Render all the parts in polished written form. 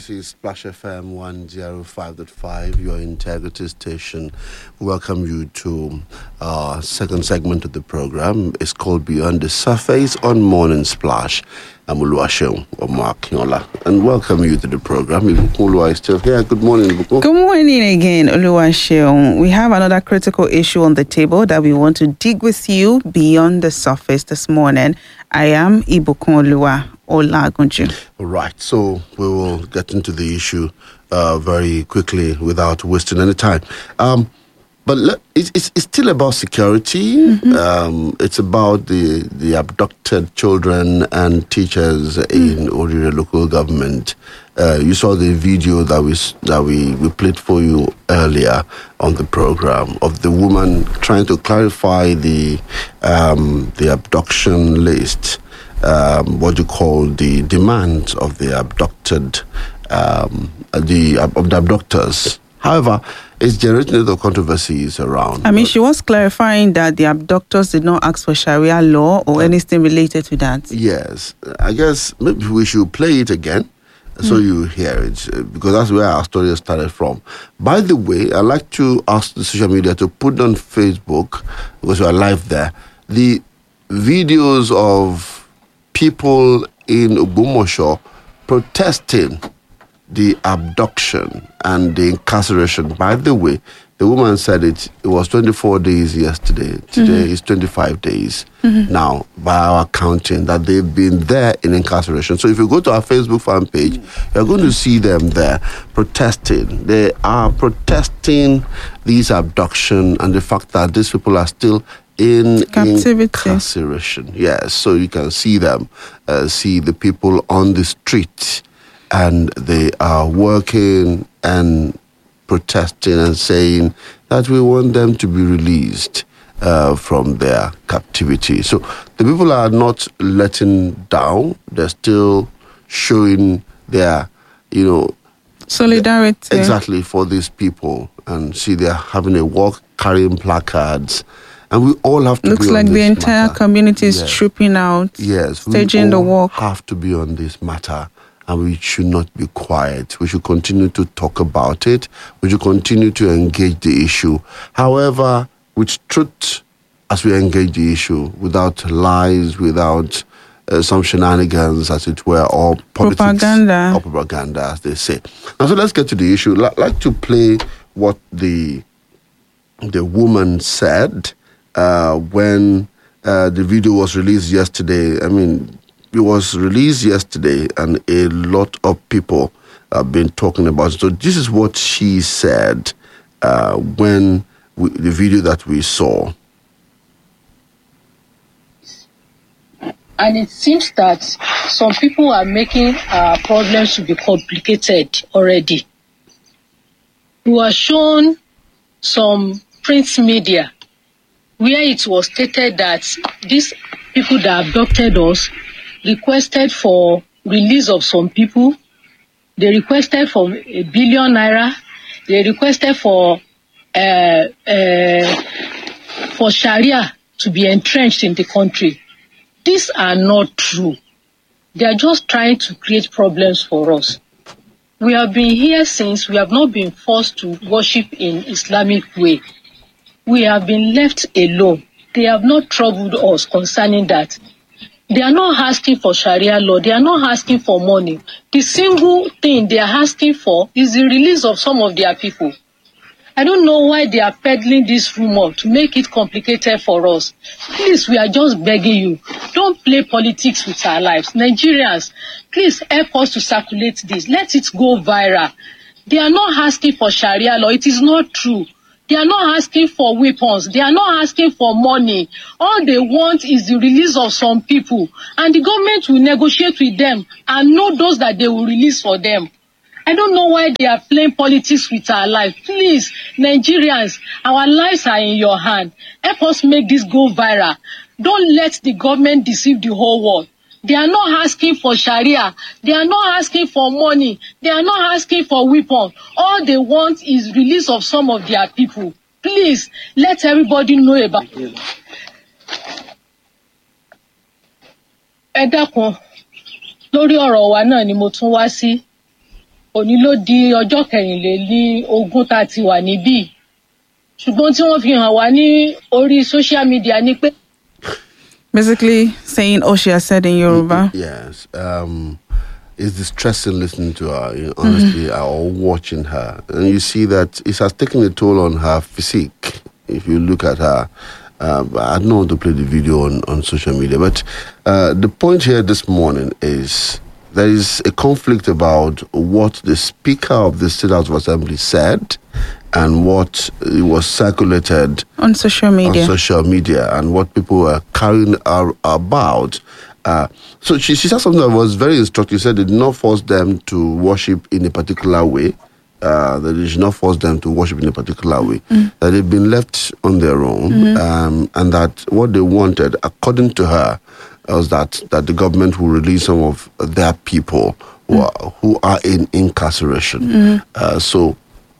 This is Splash FM 105.5, your integrity station. Welcome you to our second segment of the program. It's called Beyond the Surface on Morning Splash. I'm Oluwaseun Omoakinola, and welcome you to the program. Ibukun is still here. Good morning, Ibukun. Good morning again, Oluwaseun. We have another critical issue on the table that we want to dig with you beyond the surface this morning. I am Ibukun Olagunju. All right, so we will get into the issue very quickly without wasting any time. But it's still about security. It's about the abducted children and teachers in Orire local government. You saw the video that we played for you earlier on the program of the woman trying to clarify the abduction list. What you call the demands of the abducted, of the abductors. However, it's generating a lot of controversies around. I mean, she was clarifying that the abductors did not ask for Sharia law or anything related to that. Yes. I guess maybe we should play it again so you hear it, because that's where our story started from. By the way, I'd like to ask the social media to put on Facebook, because we are live there, the videos of people in Ogbomoso protesting the abduction and the incarceration. By the way, the woman said it was 24 days yesterday. Today is 25 days now, by our counting, that they've been there in incarceration. So if you go to our Facebook fan page, you're going to see them there protesting. They are protesting this abduction and the fact that these people are still in Captivity. Incarceration. Yes, so you can see them, see the people on the street, and they are working and protesting and saying that we want them to be released from their captivity. So the people are not letting down. They're still showing their, Solidarity. Exactly, for these people. And see, they're having a walk, carrying placards. And we all have to Looks be on like the this entire matter. community is Yes. trooping out, Yes, staging we the all walk. have to be on this matter, and we should not be quiet. We should continue to talk about it. We should continue to engage the issue. However, with truth, as we engage the issue, without lies, without some shenanigans, as it were, or politics, Propaganda. or propaganda, as they say. Now, so let's get to the issue. I'd like to play what the woman said when the video was released yesterday. I mean, it was released yesterday, and a lot of people have been talking about it. So this is what she said when the video that we saw. And it seems that some people are making our problems to be complicated already. We were shown some print media where it was stated that these people that abducted us requested for release of some people. They requested for ₦1 billion. They requested for Sharia to be entrenched in the country. These are not true. They are just trying to create problems for us. We have been here since. We have not been forced to worship in Islamic way. We have been left alone. They have not troubled us concerning that. They are not asking for Sharia law. They are not asking for money. The single thing they are asking for is the release of some of their people. I don't know why they are peddling this rumor to make it complicated for us. Please, we are just begging you. Don't play politics with our lives. Nigerians, please help us to circulate this. Let it go viral. They are not asking for Sharia law. It is not true. They are not asking for weapons. They are not asking for money. All they want is the release of some people. And the government will negotiate with them and know those that they will release for them. I don't know why they are playing politics with our life. Please, Nigerians, our lives are in your hand. Help us make this go viral. Don't let the government deceive the whole world. They are not asking for Sharia. They are not asking for money. They are not asking for weapons. All they want is release of some of their people. Please, let everybody know about it. Ẹ dákun, lórí ọ̀rọ̀ wa náà ni mo tún wá sí. òní ló di ọjọ́ kẹrìnlélógún tá a ti wà níbí. Ṣùgbọ́n tí wọ́n fi hàn wá ní orí social media ni pé. Basically saying all she has said in Yoruba. Yes. It's distressing listening to her, honestly, or watching her. And you see that it has taken a toll on her physique. If you look at her, I don't want to play the video on social media, but the point here this morning is there is a conflict about what the Speaker of the State House of Assembly said and what was circulated on social media and what people were carrying about. So she said something that was very instructive. She said they did not force them to worship in a particular way. That they should not force them to worship in a particular way. That they've been left on their own, and that what they wanted, according to her, was that the government will release some of their people who are in incarceration. So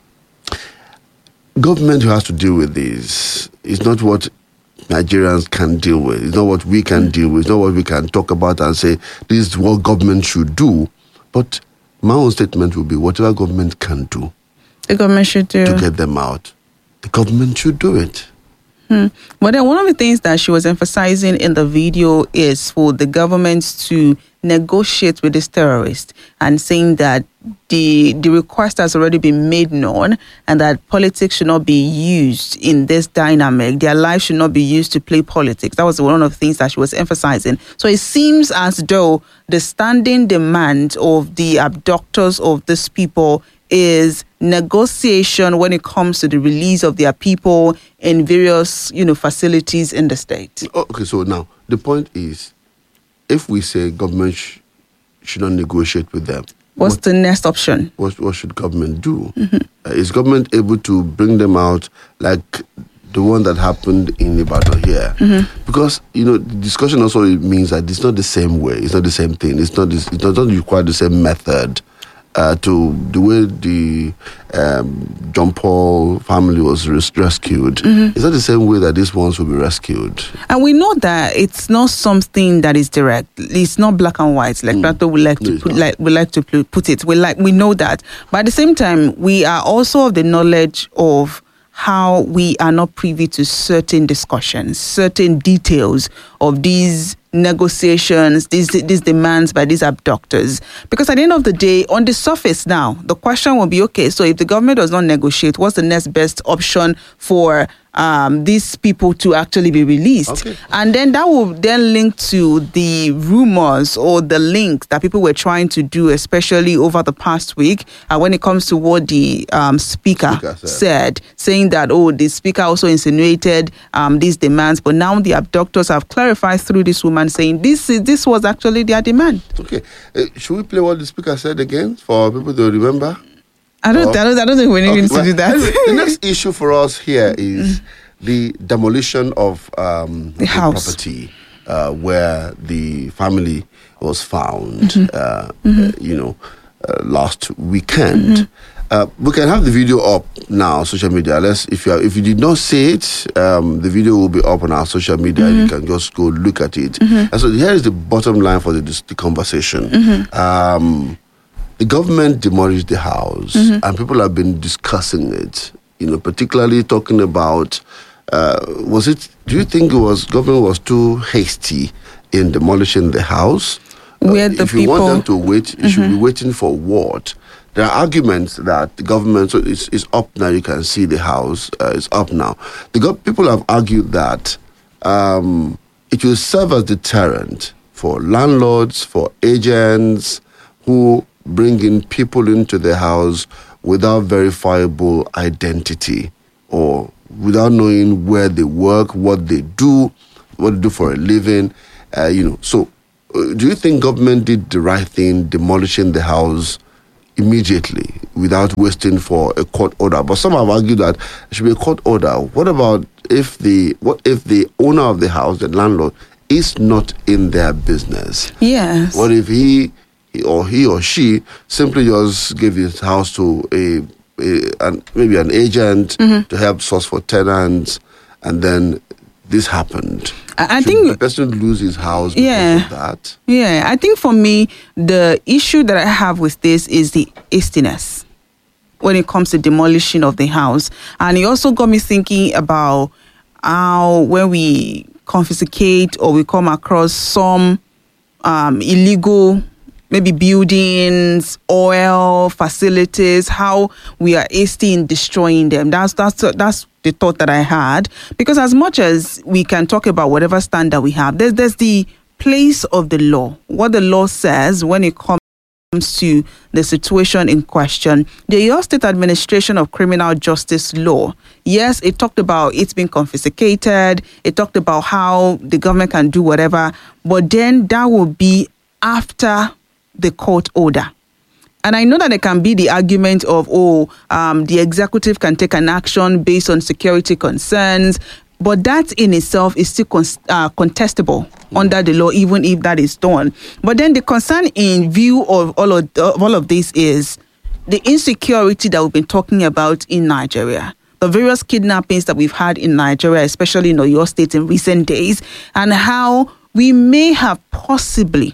government who has to deal with this is not what Nigerians can deal with. It's not what we can deal with. It's not what we can talk about and say, this is what government should do. But my own statement will be, whatever government can do, the government should do to get them out, the government should do it. But then one of the things that she was emphasizing in the video is for the government to negotiate with this terrorist, and saying that the request has already been made known and that politics should not be used in this dynamic. Their lives should not be used to play politics. That was one of the things that she was emphasizing. So it seems as though the standing demand of the abductors of these people is negotiation when it comes to the release of their people in various, facilities in the state. Okay, so now the point is, if we say government should not negotiate with them, what's the next option? What should government do? Is government able to bring them out like the one that happened in Ibadan here? Because the discussion also means that it's not the same way. It's not the same thing. It doesn't require the same method. To the way the John Paul family was rescued. It's not the same way that these ones will be rescued. And we know that it's not something that is direct. It's not black and white, like Plato would like to put it. We know that. But at the same time, we are also of the knowledge of how we are not privy to certain discussions, certain details of these negotiations, these demands by these abductors. Because at the end of the day, on the surface now, the question will be, okay, so if the government does not negotiate, what's the next best option for these people to actually be released? Okay. And then that will then link to the rumors or the links that people were trying to do, especially over the past week, when it comes to what the speaker said, saying that, the speaker also insinuated these demands, but now the abductors have clarified through this woman saying this was actually their demand. Okay. Should we play what the speaker said again for people to remember? I don't think we need to do that. The next issue for us here is the demolition of the house property where the family was found, last weekend. We can have the video up now on social media. If you did not see it, the video will be up on our social media. You can just go look at it. And so here is the bottom line for the conversation. The government demolished the house, and people have been discussing it. Particularly talking about do you think government was too hasty in demolishing the house? If you want them to wait, you should be waiting for what? There are arguments that the government, so it's up now, you can see the house, is up now. People have argued that it will serve as deterrent for landlords, for agents who bring in people into the house without verifiable identity or without knowing where they work, what they do for a living. So do you think government did the right thing, demolishing the house immediately without waiting for a court order? But some have argued that it should be a court order. What if the owner of the house, the landlord, is not in their business? Yes. What if he or she simply just gave his house to maybe an agent to help source for tenants, and then this happened? I Should think the person lose his house because Yeah. of that? Yeah, I think for me, the issue that I have with this is the hastiness when it comes to demolition of the house. And it also got me thinking about how when we confiscate or we come across some illegal, maybe buildings, oil facilities, how we are hasty in destroying them. That's the thought that I had. Because as much as we can talk about whatever standard we have, there's the place of the law, what the law says when it comes to the situation in question. The Oyo State Administration of Criminal Justice Law, yes, it talked about it's been confiscated, it talked about how the government can do whatever, but then that will be after the court order. And I know that there can be the argument of, the executive can take an action based on security concerns, but that in itself is still contestable under the law, even if that is done. But then the concern in view of all of this is the insecurity that we've been talking about in Nigeria, the various kidnappings that we've had in Nigeria, especially in Oyo State in recent days, and how we may have possibly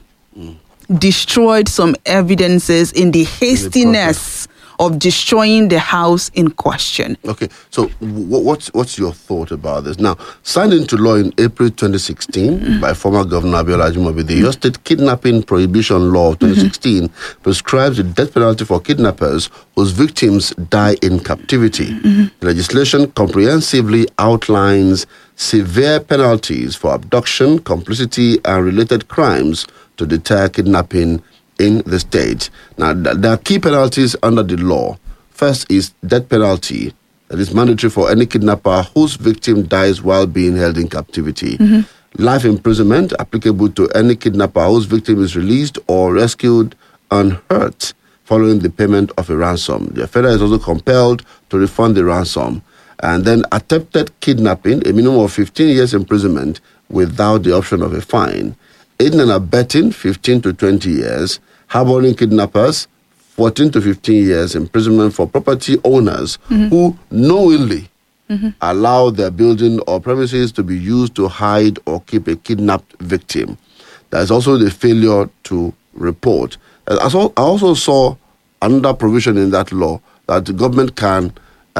destroyed some evidences in the hastiness of destroying the house in question. Okay, so what's your thought about this? Now, signed into law in April 2016 by former Governor Abiola Ajimobi, the Oyo State Kidnapping Prohibition Law of 2016 prescribes the death penalty for kidnappers whose victims die in captivity. The legislation comprehensively outlines severe penalties for abduction, complicity, and related crimes to deter kidnapping in the state. Now, there are key penalties under the law. First is death penalty, that is mandatory for any kidnapper whose victim dies while being held in captivity. Life imprisonment, applicable to any kidnapper whose victim is released or rescued unhurt following the payment of a ransom. The offender is also compelled to refund the ransom. And then attempted kidnapping, a minimum of 15 years imprisonment without the option of a fine. Aiding and abetting, 15 to 20 years. Harboring kidnappers, 14 to 15 years imprisonment for property owners who knowingly allow their building or premises to be used to hide or keep a kidnapped victim. There is also the failure to report. I also saw another provision in that law that the government can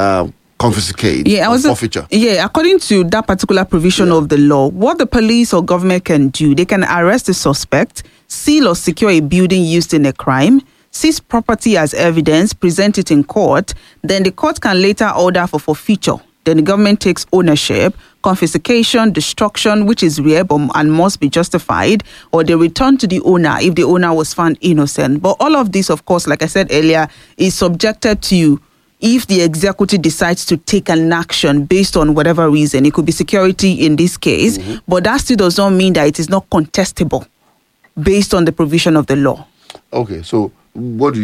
confiscate or forfeiture. Yeah, according to that particular provision of the law, what the police or government can do, they can arrest the suspect, seal or secure a building used in a crime, seize property as evidence, present it in court, then the court can later order for forfeiture. Then the government takes ownership, confiscation, destruction, which is rare and must be justified, or they return to the owner if the owner was found innocent. But all of this, of course, like I said earlier, is subjected to if the executive decides to take an action based on whatever reason. It could be security in this case, but that still does not mean that it is not contestable based on the provision of the law. Okay, so what's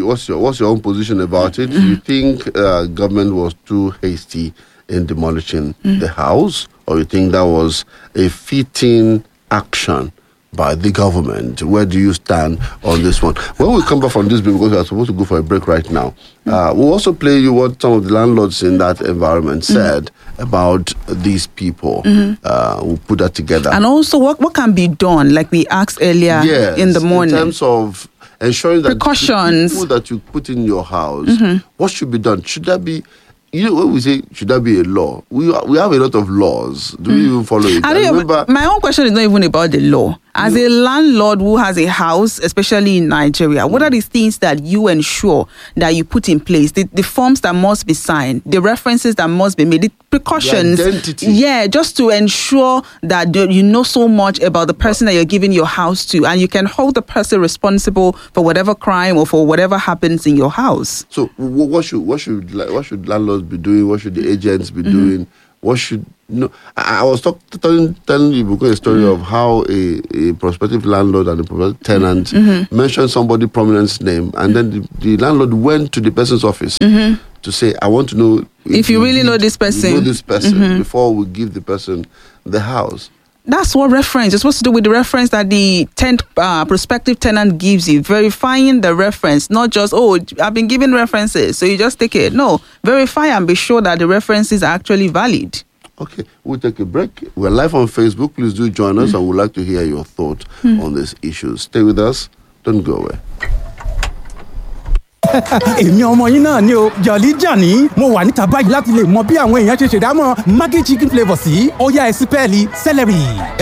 your own position about it? Do you think government was too hasty in demolishing the house, or you think that was a fitting action by the government? Where do you stand on this one? When we come back from this, because we are supposed to go for a break right now, we'll also play you what some of the landlords in that environment said about these people who put that together. And also what can be done, like we asked earlier in the morning. In terms of ensuring that precautions, the people that you put in your house, what should be done? Should that be, when we say should that be a law, we have a lot of laws. Do we even follow it? My own question is not even about the law. As a landlord who has a house, especially in Nigeria, what are the things that you ensure that you put in place? The forms that must be signed, the references that must be made, the precautions. The identity. Yeah, just to ensure that you know so much about the person that you're giving your house to, and you can hold the person responsible for whatever crime or for whatever happens in your house. So what should landlords be doing? What should the agents be doing? What should I was telling you a story of how a prospective landlord and a prospective tenant mentioned somebody prominent's name, and then the landlord went to the person's office to say, I want to know if you really know this person. Before we give the person the house. That's what reference you're supposed to do with the reference that the prospective tenant gives you. Verifying the reference, not just, I've been given references, so you just take it. No, verify and be sure that the references are actually valid. Okay, we'll take a break. We're live on Facebook. Please do join us. I would like to hear your thoughts on these issues. Stay with us. Don't go away. èmi ọmọ yín náà ni o Jolly Johnny mo wà níta báyìí láti lè mọ bí àwọn èèyàn ṣe ṣèdámọ̀ Maggi chicken flavour sí ó yá ẹ sípẹ́ẹ̀lì celery.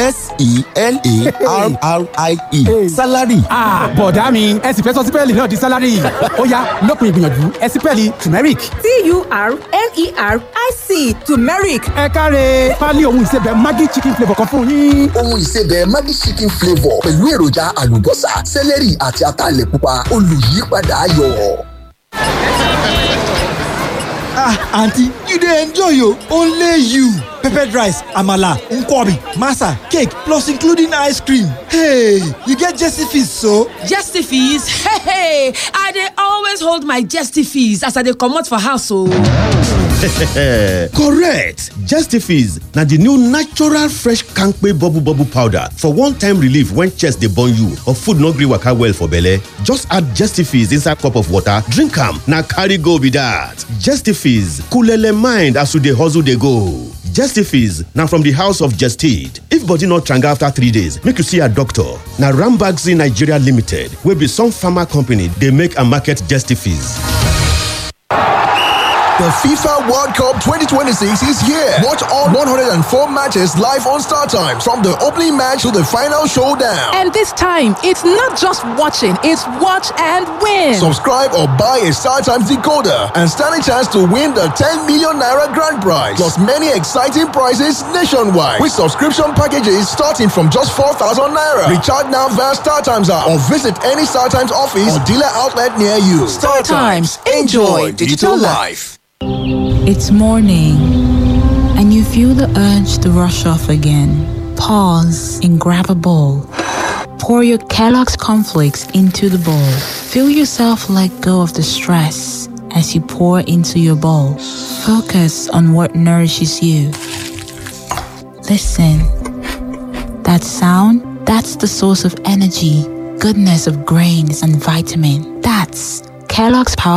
S-E-L-A-R-R-I-E salary. Bọ̀dá mi ẹ sì fẹ́ sọ sípẹ́ẹ̀lì náà di salary ó yá lópin ìgbìyànjú ẹ sípẹ́ẹ̀lì turmeric. T-U-R-M-E-R-I-C turmeric. ẹ káre pálí ohun ìsebẹ̀ Maggi chicken flavour kan fún yín. Ohun ìsebẹ̀ Maggi chicken flavour pẹ̀lú èròjà àlùbọ́sà celery àti ataalẹ̀ pupa olùyípadà ayọ̀. Aunty, you dey enjoy only you. Peppered rice, amala, nkwobi, masa, cake, plus including ice cream. Hey, you get Jesty Fees so? Jesty Fees? Hey, I dey always hold my Jesty Fees as I dey comot for house o. Correct! Jesty Fees na the new natural fresh kampe bubble powder for one-time relief when chest dey burn you or food no gree waka well for belle. Just add Jesty Fees inside cup of water, drink am, na carry go be that. Jesty Fees coolele mind as you dey hustle dey go. Jesty Fees na from the house of Gestid. If body no tranga after 3 days, make you see a doctor. Na Rambaxi Nigeria Limited wey be some pharma company dey make and market Jesty Fees. The FIFA World Cup 2026 is here. Watch all 104 matches live on StarTimes from the opening match to the final showdown. And this time, it's not just watching, it's watch and win. Subscribe or buy a StarTimes decoder and stand a chance to win the 10 million naira grand prize. Plus many exciting prizes nationwide with subscription packages starting from just 4,000 naira. Recharge now via StarTimes app or visit any StarTimes office or dealer outlet near you. StarTimes. Enjoy digital life. It's morning, and you feel the urge to rush off again. Pause and grab a bowl. Pour your Kellogg's cornflakes into the bowl. Feel yourself let go of the stress as you pour into your bowl. Focus on what nourishes you. Listen. That sound, that's the source of energy, goodness of grains and vitamin. That's Kellogg's Power